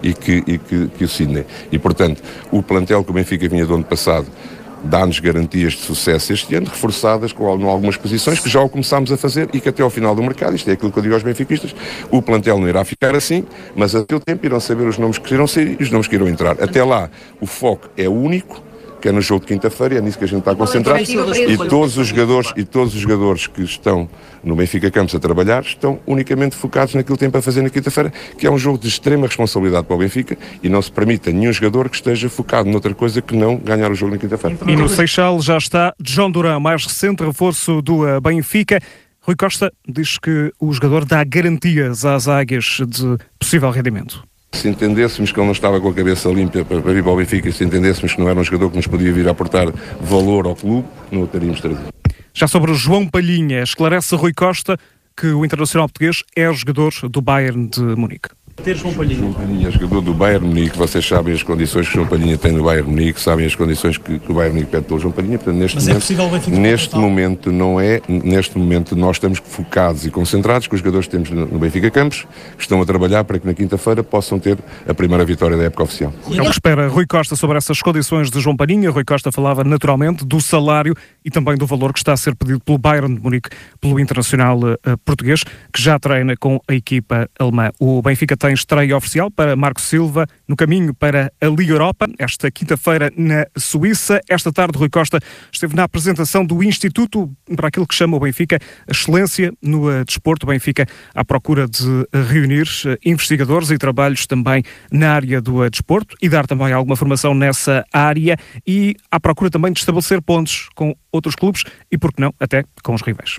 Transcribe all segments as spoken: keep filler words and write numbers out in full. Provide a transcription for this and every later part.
e que, e que, que o Sydney. E, portanto, o plantel que o Benfica vinha do ano passado dá-nos garantias de sucesso este ano, reforçadas com algumas posições que já o começámos a fazer e que até ao final do mercado, isto é aquilo que eu digo aos benfiquistas, o plantel não irá ficar assim, mas a seu tempo irão saber os nomes que irão sair e os nomes que irão entrar. Até lá, o foco é único, que é no jogo de quinta-feira, é nisso que a gente está concentrado, e todos os jogadores, e todos os jogadores que estão no Benfica Campos a trabalhar estão unicamente focados naquilo que têm para fazer na quinta-feira, que é um jogo de extrema responsabilidade para o Benfica e não se permita nenhum jogador que esteja focado noutra coisa que não ganhar o jogo na quinta-feira. E no Seixal já está João Durão, mais recente reforço do Benfica. Rui Costa diz que o jogador dá garantias às águias de possível rendimento. Se entendêssemos que ele não estava com a cabeça limpa para, para ir para o Benfica, e se entendêssemos que não era um jogador que nos podia vir a aportar valor ao clube, não o teríamos trazido. Já sobre o João Palhinha, esclarece Rui Costa que o internacional português é jogador do Bayern de Munique. Ter João Palhinha. João Palhinha é jogador do Bayern Munique, vocês sabem as condições que o João Palhinha tem no Bayern Munique, sabem as condições que, que o Bayern Munique pede pelo João Palhinha, portanto neste Mas momento, é possível o Benfica neste momento não é, neste momento nós estamos focados e concentrados com os jogadores que temos no, no Benfica Campos, que estão a trabalhar para que na quinta-feira possam ter a primeira vitória da época oficial. É o que espera Rui Costa sobre essas condições de João Palhinha. Rui Costa falava naturalmente do salário e também do valor que está a ser pedido pelo Bayern de Munique, pelo internacional uh, português, que já treina com a equipa alemã. O Benfica tem estreia oficial para Marco Silva no caminho para a Liga Europa, esta quinta-feira na Suíça. Esta tarde Rui Costa esteve na apresentação do Instituto para aquilo que chama o Benfica a excelência no uh, desporto. O Benfica à procura de uh, reunir uh, investigadores e trabalhos também na área do uh, desporto e dar também alguma formação nessa área e à procura também de estabelecer pontos com outros clubes e, por que não, até com os rivais.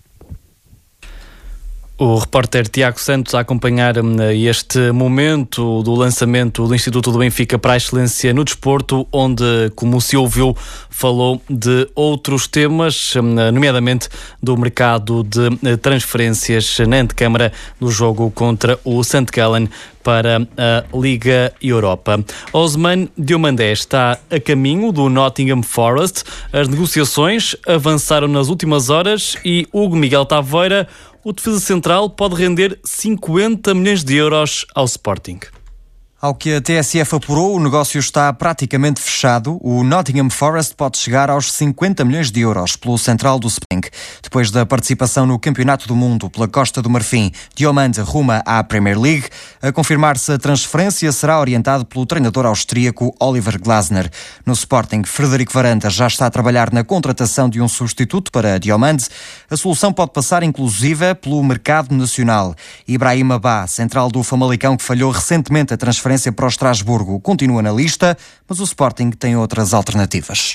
O repórter Tiago Santos a acompanhar este momento do lançamento do Instituto do Benfica para a Excelência no Desporto, onde, como se ouviu, falou de outros temas, nomeadamente do mercado de transferências na antecâmara do jogo contra o Saint Gallen para a Liga Europa. Ousmane Diomandé está a caminho do Nottingham Forest. As negociações avançaram nas últimas horas e Hugo Miguel Taveira, o defesa central, pode render cinquenta milhões de euros ao Sporting. Ao que a T S F apurou, o negócio está praticamente fechado. O Nottingham Forest pode chegar aos cinquenta milhões de euros pelo central do Sporting. Depois da participação no Campeonato do Mundo pela Costa do Marfim, Diomande ruma à Premier League. A confirmar-se a transferência será orientado pelo treinador austríaco Oliver Glasner. No Sporting, Frederico Varanda já está a trabalhar na contratação de um substituto para Diomande. A solução pode passar inclusive pelo mercado nacional. Ibrahima Ba, central do Famalicão que falhou recentemente a transferência para o Estrasburgo, continua na lista, mas o Sporting tem outras alternativas.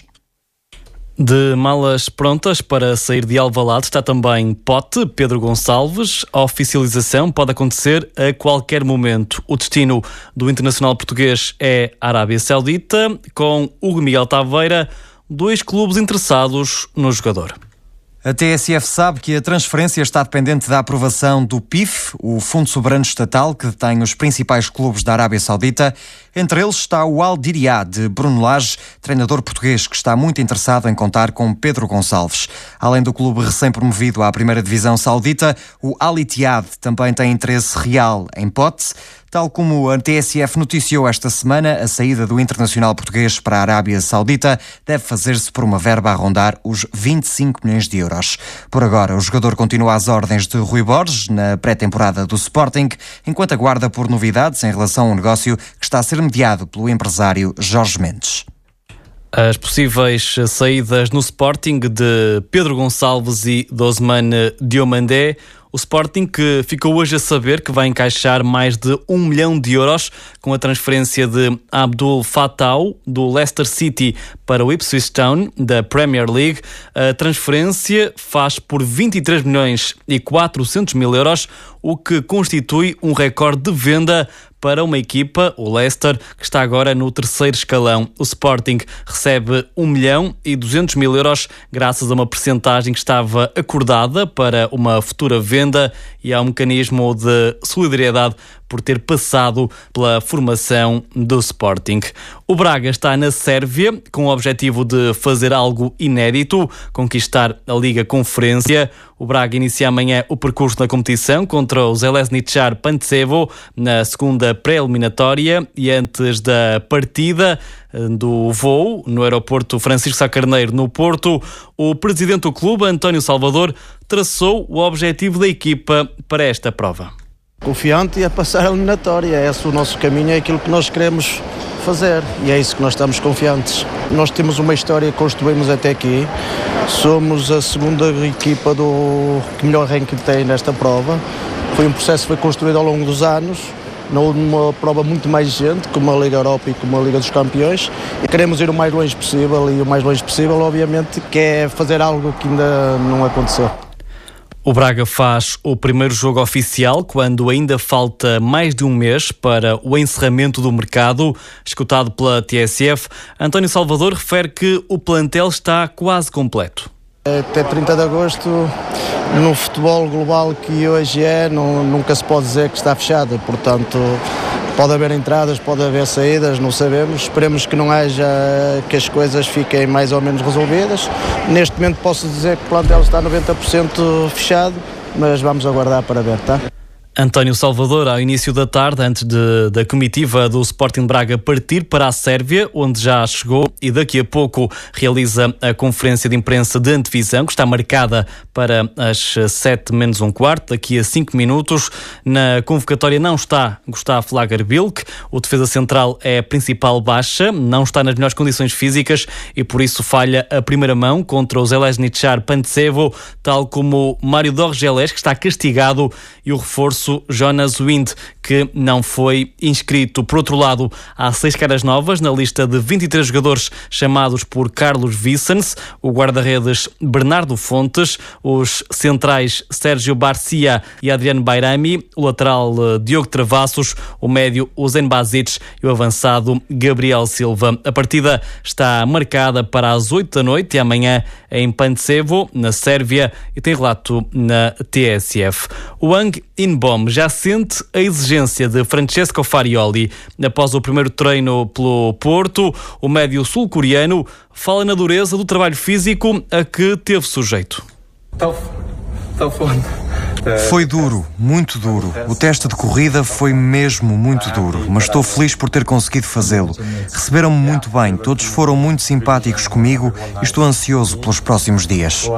De malas prontas para sair de Alvalade está também Pote, Pedro Gonçalves. A oficialização pode acontecer a qualquer momento. O destino do internacional português é a Arábia Saudita, com Hugo Miguel Taveira, dois clubes interessados no jogador. A T S F sabe que a transferência está dependente da aprovação do P I F, o Fundo Soberano Estatal, que detém os principais clubes da Arábia Saudita. Entre eles está o Al Diriyah, de Bruno Lage, treinador português que está muito interessado em contar com Pedro Gonçalves. Além do clube recém-promovido à primeira divisão saudita, o Al Ittihad também tem interesse real em Pote. Tal como a T S F noticiou esta semana, a saída do internacional português para a Arábia Saudita deve fazer-se por uma verba a rondar os vinte e cinco milhões de euros. Por agora, o jogador continua às ordens de Rui Borges, na pré-temporada do Sporting, enquanto aguarda por novidades em relação ao negócio que está a ser mediado pelo empresário Jorge Mendes. As possíveis saídas no Sporting de Pedro Gonçalves e de Ousmane Diomandé. O Sporting que ficou hoje a saber que vai encaixar mais de um milhão de euros com a transferência de Abdul Fattah do Leicester City para o Ipswich Town da Premier League. A transferência faz por vinte e três milhões e quatrocentos mil euros, o que constitui um recorde de venda para uma equipa, o Leicester, que está agora no terceiro escalão. O Sporting recebe um milhão e duzentos mil euros graças a uma percentagem que estava acordada para uma futura venda e há um mecanismo de solidariedade por ter passado pela formação do Sporting. O Braga está na Sérvia com o objetivo de fazer algo inédito, conquistar a Liga Conferência. O Braga inicia amanhã o percurso na competição contra o Željezničar Pančevo na segunda pré-eliminatória e antes da partida do voo no aeroporto Francisco Sá Carneiro no Porto, o presidente do clube, António Salvador, traçou o objetivo da equipa para esta prova. Confiante e a passar a eliminatória, esse é o nosso caminho, é aquilo que nós queremos fazer e é isso que nós estamos confiantes. Nós temos uma história que construímos até aqui, somos a segunda equipa do que melhor ranking tem nesta prova. Foi um processo que foi construído ao longo dos anos, numa prova muito mais gente, como a Liga Europa e como a Liga dos Campeões, e queremos ir o mais longe possível, e o mais longe possível obviamente que é fazer algo que ainda não aconteceu. O Braga faz o primeiro jogo oficial quando ainda falta mais de um mês para o encerramento do mercado. Escutado pela T S F, António Salvador refere que o plantel está quase completo. Até trinta de agosto, no futebol global que hoje é, não, nunca se pode dizer que está fechado, portanto pode haver entradas, pode haver saídas, não sabemos, esperemos que não haja, que as coisas fiquem mais ou menos resolvidas. Neste momento posso dizer que o plantel está noventa por cento fechado, mas vamos aguardar para ver, tá? António Salvador, ao início da tarde, antes de, da comitiva do Sporting Braga partir para a Sérvia, onde já chegou, e daqui a pouco realiza a conferência de imprensa de antevisão, que está marcada para as sete menos um quarto, daqui a cinco minutos. Na convocatória não está Gustavo Lagerbilk, o defesa central é a principal baixa, não está nas melhores condições físicas e por isso falha a primeira mão contra o Željezničar Pančevo, tal como Mário Dorgeles, que está castigado, e o reforço Jonas Wind, que não foi inscrito. Por outro lado, há seis caras novas na lista de vinte e três jogadores chamados por Carlos Vicens, o guarda-redes Bernardo Fontes, os centrais Sérgio Barcia e Adriano Bairami, o lateral Diogo Travassos, o médio Uzen Basic e o avançado Gabriel Silva. A partida está marcada para as oito da noite e amanhã em Pančevo, na Sérvia, e tem relato na T S F. O Hwang In-beom já sente a exigência de Francesco Farioli. Após o primeiro treino pelo Porto, o médio sul-coreano fala na dureza do trabalho físico a que teve sujeito. Foi duro, muito duro. O teste de corrida foi mesmo muito duro, mas estou feliz por ter conseguido fazê-lo. Receberam-me muito bem, todos foram muito simpáticos comigo e estou ansioso pelos próximos dias.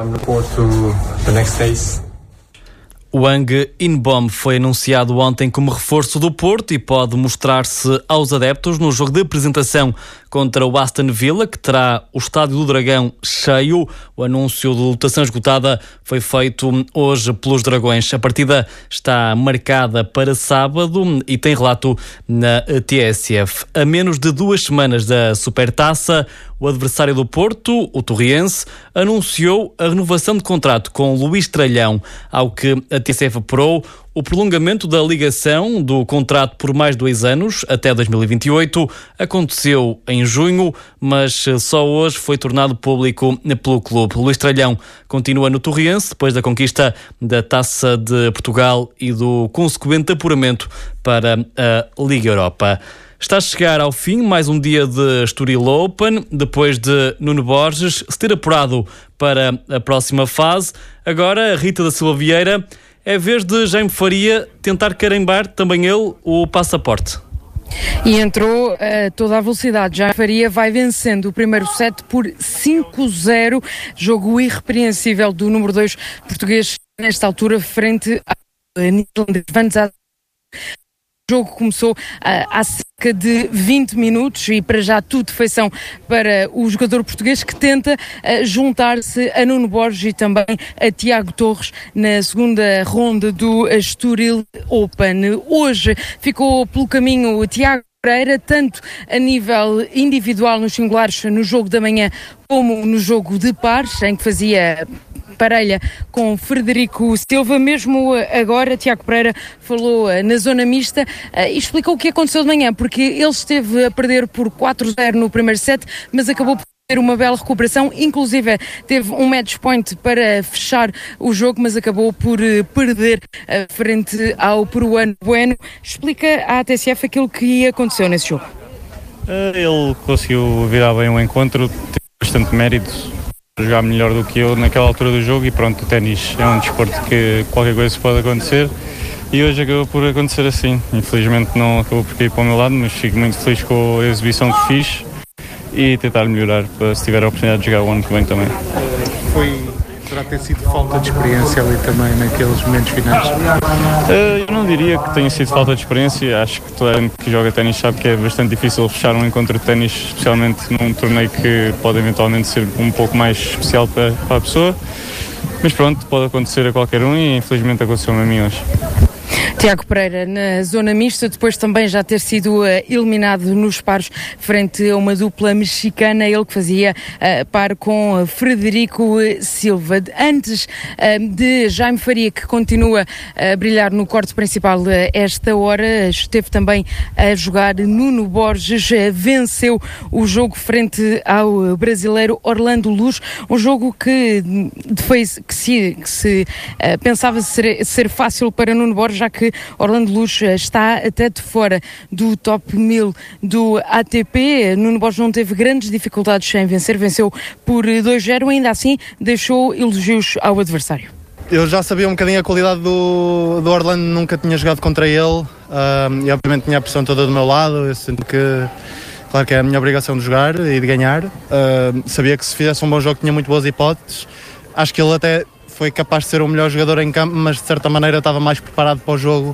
O Hwang In-beom foi anunciado ontem como reforço do Porto e pode mostrar-se aos adeptos no jogo de apresentação contra o Aston Villa, que terá o Estádio do Dragão cheio. O anúncio de lotação esgotada foi feito hoje pelos Dragões. A partida está marcada para sábado e tem relato na T S F. A menos de duas semanas da Supertaça, o adversário do Porto, o Torriense, anunciou a renovação de contrato com Luís Tralhão, ao que a T S F apurou o prolongamento da ligação do contrato por mais dois anos, até dois mil e vinte e oito, aconteceu em junho, mas só hoje foi tornado público pelo clube. Luís Tralhão continua no Torriense, depois da conquista da Taça de Portugal e do consequente apuramento para a Liga Europa. Está a chegar ao fim mais um dia de Estoril Open, depois de Nuno Borges se ter apurado para a próxima fase. Agora, a Rita da Silva Vieira, é vez de Jaime Faria tentar carimbar também ele o passaporte. E entrou a toda a velocidade. Jaime Faria vai vencendo o primeiro set por cinco zero. Jogo irrepreensível do número dois português nesta altura frente a Nederlandês Van Zant. O jogo começou uh, há cerca de vinte minutos e para já tudo feição para o jogador português que tenta uh, juntar-se a Nuno Borges e também a Tiago Torres na segunda ronda do Estoril Open. Hoje ficou pelo caminho o Tiago Pereira, tanto a nível individual nos singulares no jogo da manhã como no jogo de pares, em que fazia parelha com Frederico Silva. Mesmo agora, Tiago Pereira falou na zona mista e explicou o que aconteceu de manhã, porque ele esteve a perder por quatro zero no primeiro set, mas acabou por ter uma bela recuperação, inclusive teve um match point para fechar o jogo, mas acabou por perder frente ao peruano Bueno. Explica à T S F aquilo que aconteceu nesse jogo. Ele conseguiu virar bem o encontro, teve bastante mérito, jogar melhor do que eu naquela altura do jogo e pronto, o ténis é um desporto que qualquer coisa pode acontecer e hoje acabou por acontecer assim. Infelizmente não acabou por cair para o meu lado, mas fico muito feliz com a exibição que fiz e tentar melhorar para se tiver a oportunidade de jogar o ano que vem também. Foi, terá ter sido falta de experiência ali também naqueles momentos finais? Eu não diria que tenha sido falta de experiência, acho que toda a gente que joga ténis sabe que é bastante difícil fechar um encontro de ténis, especialmente num torneio que pode eventualmente ser um pouco mais especial para, para a pessoa, mas pronto, pode acontecer a qualquer um e infelizmente aconteceu-me a mim hoje. Tiago Pereira, na zona mista, depois também já ter sido uh, eliminado nos pares frente a uma dupla mexicana, ele que fazia uh, par com uh, Frederico Silva. Antes uh, de Jaime Faria, que continua a brilhar no corte principal uh, esta hora, esteve também a jogar Nuno Borges, uh, venceu o jogo frente ao brasileiro Orlando Luz, um jogo que, foi, que se, que se uh, pensava ser, ser fácil para Nuno Borges, já que Orlando Luz está até de fora do top mil do A T P. Nuno Borges não teve grandes dificuldades em vencer, venceu por dois zero, ainda assim deixou elogios ao adversário. Eu já sabia um bocadinho a qualidade do, do Orlando, nunca tinha jogado contra ele uh, e obviamente tinha a pressão toda do meu lado. Eu sinto que, claro que é a minha obrigação de jogar e de ganhar. Uh, sabia que se fizesse um bom jogo tinha muito boas hipóteses. Acho que ele até foi capaz de ser o melhor jogador em campo, mas de certa maneira estava mais preparado para o jogo.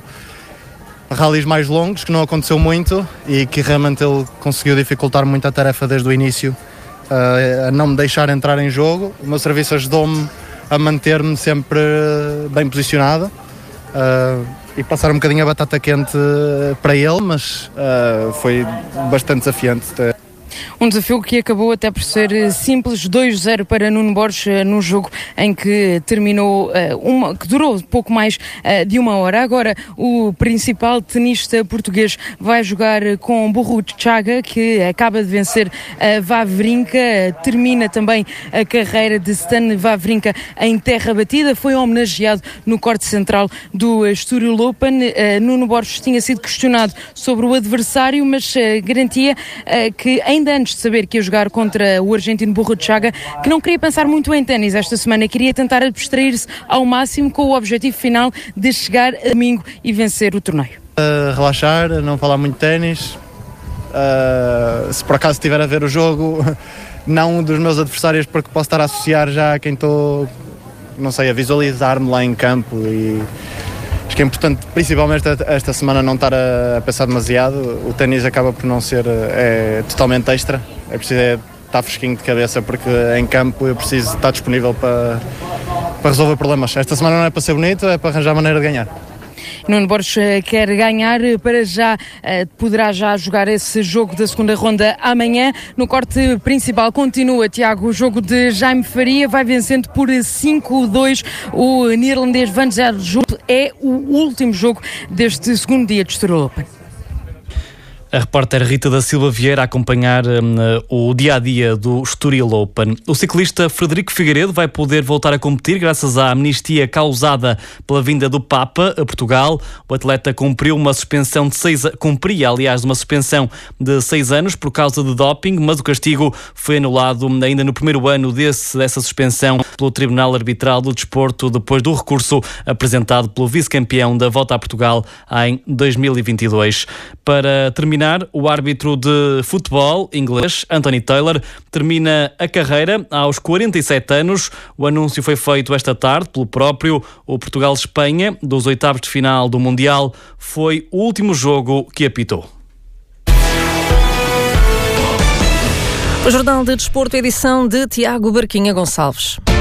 Rallies mais longos, que não aconteceu muito e que realmente ele conseguiu dificultar muito a tarefa desde o início, uh, a não me deixar entrar em jogo. O meu serviço ajudou-me a manter-me sempre bem posicionado uh, e passar um bocadinho a batata quente para ele, mas uh, foi bastante desafiante. Um desafio que acabou até por ser simples, dois zero para Nuno Borges, num jogo em que terminou, uma, que durou pouco mais de uma hora. Agora, o principal tenista português vai jogar com Burruchaga, que acaba de vencer a Wawrinka, termina também a carreira de Stan Wawrinka em terra batida, foi homenageado no corte central do Estoril Open. Nuno Borges tinha sido questionado sobre o adversário, mas garantia que ainda antes de saber que ia jogar contra o argentino Burruchaga, que não queria pensar muito em ténis esta semana, queria tentar abstrair-se ao máximo com o objetivo final de chegar a domingo e vencer o torneio. Uh, relaxar, não falar muito de ténis, uh, se por acaso estiver a ver o jogo, não um dos meus adversários, porque posso estar a associar já a quem estou, não sei, a visualizar-me lá em campo e acho que é importante, principalmente esta, esta semana, não estar a, a pensar demasiado. O ténis acaba por não ser é, totalmente extra, é preciso é, estar fresquinho de cabeça, porque em campo eu preciso estar disponível para, para resolver problemas. Esta semana não é para ser bonito, é para arranjar maneira de ganhar. Nuno Borges quer ganhar, para já poderá já jogar esse jogo da segunda ronda amanhã. No corte principal continua, Tiago, o jogo de Jaime Faria, vai vencendo por cinco dois o neerlandês Van Zandvoort. É o último jogo deste segundo dia de Estoril Open. A repórter Rita da Silva Vieira a acompanhar um, o dia-a-dia do Estoril Open. O ciclista Frederico Figueiredo vai poder voltar a competir graças à amnistia causada pela vinda do Papa a Portugal. O atleta cumpriu uma suspensão de seis, cumpria, aliás, uma suspensão de seis anos por causa de doping, mas o castigo foi anulado ainda no primeiro ano desse, dessa suspensão pelo Tribunal Arbitral do Desporto, depois do recurso apresentado pelo vice-campeão da Volta a Portugal em dois mil e vinte e dois. Para terminar, o árbitro de futebol inglês, Anthony Taylor, termina a carreira aos quarenta e sete anos. O anúncio foi feito esta tarde pelo próprio. O Portugal-Espanha, dos oitavos de final do Mundial, foi o último jogo que apitou. O Jornal de Desporto, edição de Tiago Barquinha Gonçalves.